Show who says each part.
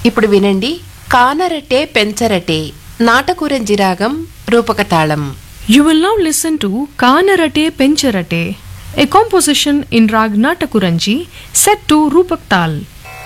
Speaker 1: ఇప్పుడు వినండి కానరటే పెంచరటే నాటకురంజి రాగం రూపకతాళం.
Speaker 2: You will now listen to Kanarate Pencharate, a composition in Rag Natakuranji set to Rupak Tal.